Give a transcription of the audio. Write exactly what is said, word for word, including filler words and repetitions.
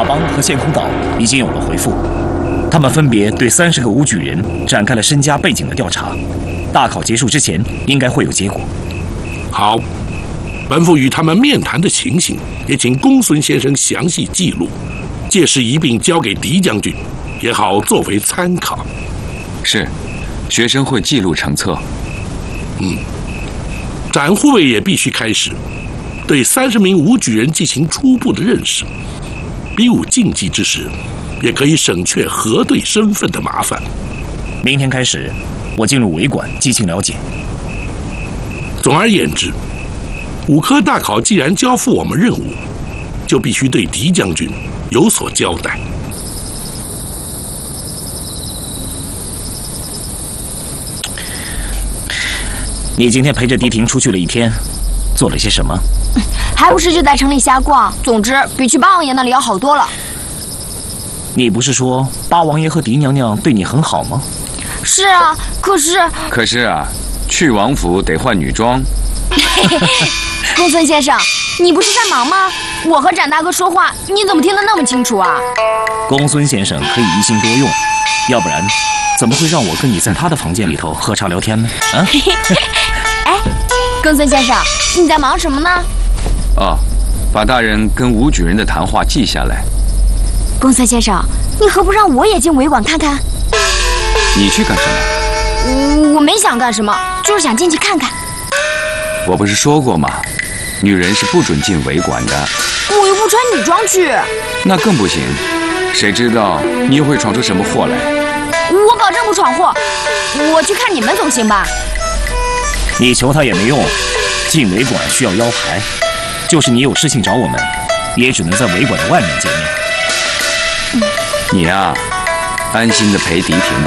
邦和线空岛已经有了回复，他们分别对三十个武举人展开了身家背景的调查。大考结束之前，应该会有结果。 好，本府与他们面谈的情形，也请公孙先生详细记录，届时一并交给狄将军，也好作为参考。 是，学生会记录成册。 嗯，展护卫也必须开始对三十名武举人进行初步的认识，比武竞技之时，也可以省却核对身份的麻烦。 明天开始，我进入武馆进行了解。 总而言之，武科大考既然交付我们任务，就必须对狄将军有所交代。 你今天陪着狄婷出去了一天，做了些什么？ 还不是就在城里瞎逛。总之，比去八王爷那里要好多了。 你不是说八王爷和狄娘娘对你很好吗？ 是啊，可是…… 可是啊，去王府得换女装。 公孙先生，你不是在忙吗？我和展大哥说话，你怎么听得那么清楚啊？ 公孙先生可以一心多用，要不然怎么会让我跟你在他的房间里头喝茶聊天呢？啊？ 哎，公孙先生，你在忙什么呢？ 哦，把大人跟武举人的谈话记下来。 公孙先生，你何不让我也进武馆看看？ 你去干什么？ 嗯，我没想干什么，就是想进去看看。 我不是说过吗？女人是不准进武馆的。 我又不穿女装去。 那更不行，谁知道你又会闯出什么祸来？ 我保证不闯祸，我去看你们总行吧？ 你求他也没用，进武馆需要邀牌，就是你有事情找我们，也只能在武馆的外面见面。 你呀、啊，安心的陪狄婷吧。